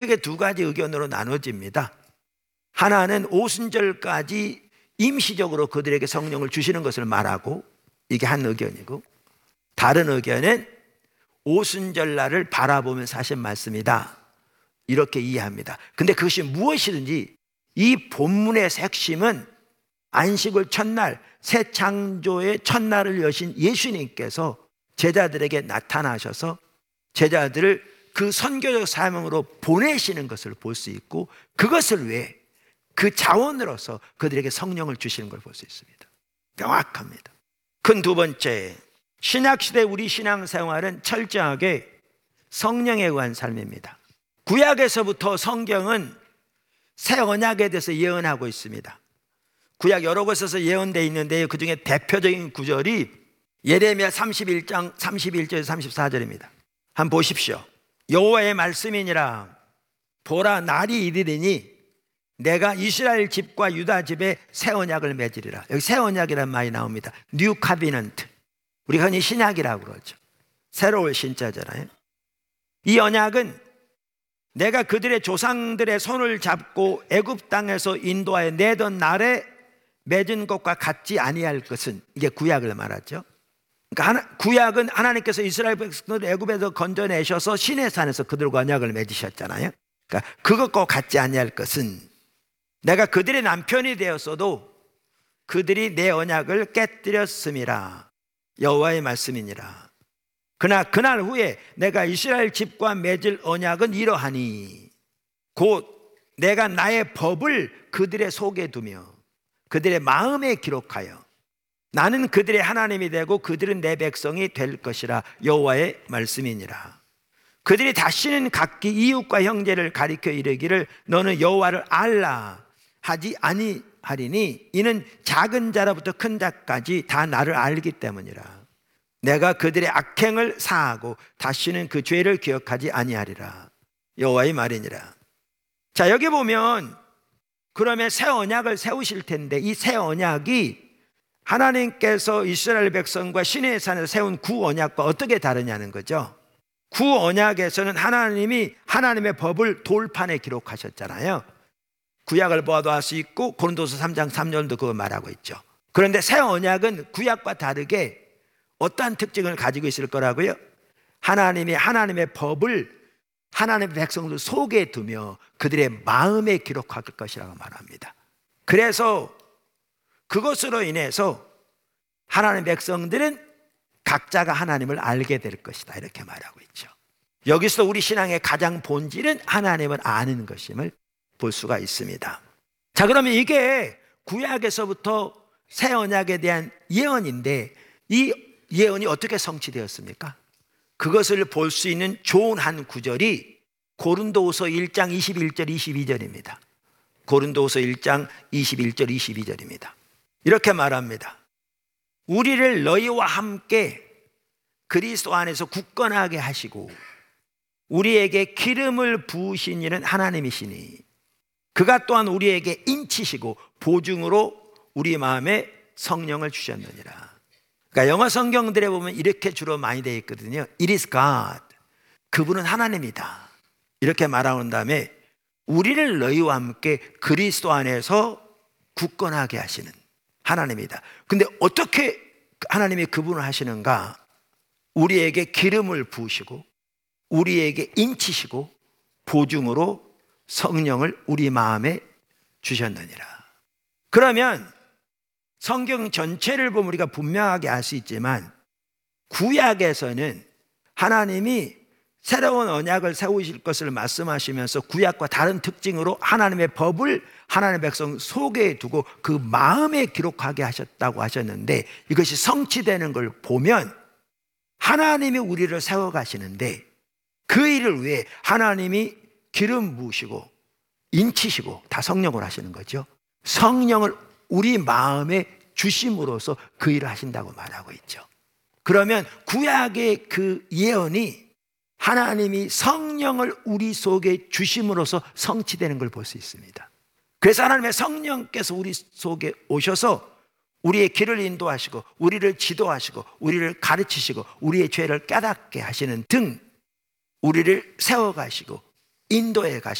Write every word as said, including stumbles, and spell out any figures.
크게 두 가지 의견으로 나눠집니다. 하나는 오순절까지 임시적으로 그들에게 성령을 주시는 것을 말하고, 이게 한 의견이고, 다른 의견은 오순절날을 바라보면서 하신 말씀이다, 이렇게 이해합니다. 근데 그것이 무엇이든지 이 본문의 핵심은 안식일 첫날, 새 창조의 첫날을 여신 예수님께서 제자들에게 나타나셔서 제자들을 그 선교적 사명으로 보내시는 것을 볼 수 있고, 그것을 위해 그 자원으로서 그들에게 성령을 주시는 걸 볼 수 있습니다. 명확합니다. 큰 두 번째, 신약시대 우리 신앙생활은 철저하게 성령에 의한 삶입니다. 구약에서부터 성경은 새 언약에 대해서 예언하고 있습니다. 구약 여러 곳에서 예언되어 있는데 그 중에 대표적인 구절이 예레미야 삼십일 장 삼십일 절에서 삼십사 절입니다. 한번 보십시오. 여호와의 말씀이니라. 보라, 날이 이르리니 내가 이스라엘 집과 유다 집에 새 언약을 맺으리라. 여기 새 언약이라는 말이 나옵니다. 뉴 카비넌트. 우리 흔히 신약이라고 그러죠. 새로운 신자잖아요. 이 언약은 내가 그들의 조상들의 손을 잡고 애굽 땅에서 인도하여 내던 날에 맺은 것과 같지 아니할 것은, 이게 구약을 말하죠. 그러니까 구약은 하나님께서 이스라엘 백성들을 애굽에서 건져내셔서 시내산에서 그들과 언약을 맺으셨잖아요. 그러니까 그것과 같지 아니할 것은, 내가 그들의 남편이 되었어도 그들이 내 언약을 깨뜨렸음이라. 여호와의 말씀이니라. 그러나 그날 후에 내가 이스라엘 집과 맺을 언약은 이러하니 곧 내가 나의 법을 그들의 속에 두며 그들의 마음에 기록하여 나는 그들의 하나님이 되고 그들은 내 백성이 될 것이라. 여호와의 말씀이니라. 그들이 다시는 각기 이웃과 형제를 가리켜 이르기를 너는 여호와를 알라 하지 아니하리니 이는 작은 자로부터 큰 자까지 다 나를 알기 때문이라. 내가 그들의 악행을 사하고 다시는 그 죄를 기억하지 아니하리라. 여호와의 말이니라. 자, 여기 보면 그러면 새 언약을 세우실 텐데, 이 새 언약이 하나님께서 이스라엘 백성과 시내의 산에서 세운 구 언약과 어떻게 다르냐는 거죠. 구 언약에서는 하나님이 하나님의 법을 돌판에 기록하셨잖아요. 구약을 보아도 알 수 있고 고린도서 삼 장 삼 절도 그거 말하고 있죠. 그런데 새 언약은 구약과 다르게 어떠한 특징을 가지고 있을 거라고요? 하나님이 하나님의 법을 하나님의 백성들 속에 두며 그들의 마음에 기록할 것이라고 말합니다. 그래서 그것으로 인해서 하나님의 백성들은 각자가 하나님을 알게 될 것이다, 이렇게 말하고 있죠. 여기서 우리 신앙의 가장 본질은 하나님을 아는 것임을 볼 수가 있습니다. 자, 그러면 이게 구약에서부터 새 언약에 대한 예언인데 이 예언이 어떻게 성취되었습니까? 그것을 볼 수 있는 좋은 한 구절이 고린도후서 일 장 이십일 절 이십이 절입니다. 고린도후서 일 장 이십일 절 이십이 절입니다. 이렇게 말합니다. 우리를 너희와 함께 그리스도 안에서 굳건하게 하시고 우리에게 기름을 부으신 이는 하나님이시니 그가 또한 우리에게 인치시고 보증으로 우리 마음에 성령을 주셨느니라. 그러니까 영어 성경들에 보면 이렇게 주로 많이 되어 있거든요. It is God. 그분은 하나님이다, 이렇게 말하는 다음에 우리를 너희와 함께 그리스도 안에서 굳건하게 하시는 하나님이다. 근데 어떻게 하나님이 그분을 하시는가? 우리에게 기름을 부으시고 우리에게 인치시고 보증으로 성령을 우리 마음에 주셨느니라. 그러면 성경 전체를 보면 우리가 분명하게 알 수 있지만 구약에서는 하나님이 새로운 언약을 세우실 것을 말씀하시면서 구약과 다른 특징으로 하나님의 법을 하나님의 백성 속에 두고 그 마음에 기록하게 하셨다고 하셨는데, 이것이 성취되는 걸 보면 하나님이 우리를 세워가시는데 그 일을 위해 하나님이 기름 부으시고 인치시고 다 성령을 하시는 거죠. 성령을 우리 마음에 주심으로써 그 일을 하신다고 말하고 있죠. 그러면 구약의 그 예언이 하나님이 성령을 우리 속에 주심으로써 성취되는 걸 볼 수 있습니다. 그래서 하나님의 성령께서 우리 속에 오셔서 우리의 길을 인도하시고 우리를 지도하시고 우리를 가르치시고 우리의 죄를 깨닫게 하시는 등 우리를 세워가시고 인도해 가시고